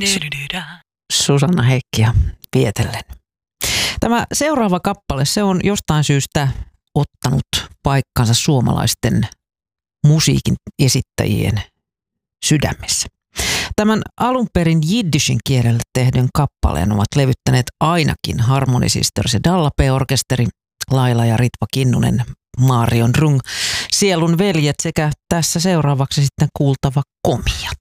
Susanna Heikkiä vietellen. Tämä seuraava kappale, se on jostain syystä ottanut paikkansa suomalaisten musiikin esittäjien sydämessä. Tämän alun perin jiddishin kielellä tehdyn kappaleen ovat levyttäneet ainakin Harmony Sisters ja Dalla-P-orkesteri, Laila ja Ritva Kinnunen, Marion Rung, Sielun veljet sekä tässä seuraavaksi sitten kuultava Komiat.